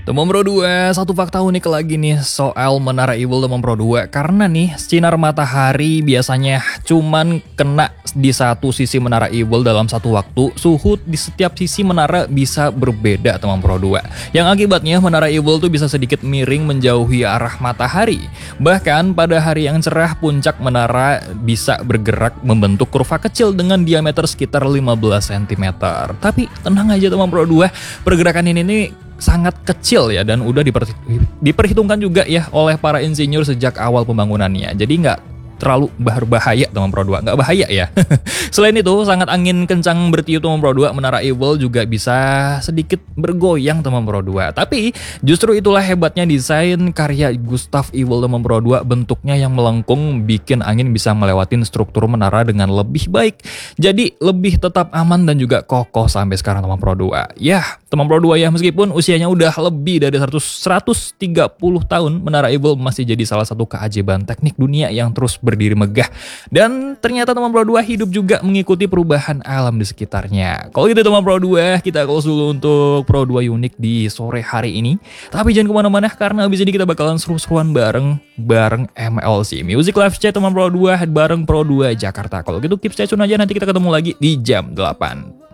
Teman Pro 2, satu fakta unik lagi nih soal Menara Eiffel Teman Pro 2. Karena nih, sinar matahari biasanya cuman kena di satu sisi Menara Eiffel dalam satu waktu. Suhu di setiap sisi menara bisa berbeda Teman Pro 2. Yang akibatnya Menara Eiffel tuh bisa sedikit miring menjauhi arah matahari. Bahkan pada hari yang cerah, puncak menara bisa bergerak membentuk kurva kecil dengan diameter sekitar 15 cm. Tapi tenang aja Teman Pro 2, pergerakan ini nih sangat kecil ya, dan udah diperhitungkan juga ya oleh para insinyur sejak awal pembangunannya. Jadi nggak terlalu berbahaya Teman Pro 2, nggak bahaya ya. Selain itu, sangat angin kencang bertiup Teman Pro 2, Menara Eiffel juga bisa sedikit bergoyang Teman Pro 2. Tapi justru itulah hebatnya desain karya Gustav Eiffel Teman Pro 2, bentuknya yang melengkung bikin angin bisa melewatin struktur menara dengan lebih baik. Jadi lebih tetap aman dan juga kokoh sampai sekarang Teman Pro 2. Ya, Teman Pro 2 ya, meskipun usianya udah lebih dari 130 tahun, Menara Eiffel masih jadi salah satu keajaiban teknik dunia yang terus berdiri megah. Dan ternyata Teman Pro 2 hidup juga mengikuti perubahan alam di sekitarnya. Kalau gitu Teman Pro 2, kita close dulu untuk Pro 2 unik di sore hari ini. Tapi jangan kemana-mana, karena abis ini kita bakalan seru-seruan bareng MLC Music Live Chat Teman Pro 2 bareng Pro 2 Jakarta. Kalau gitu keep stay tune aja, nanti kita ketemu lagi di jam 8.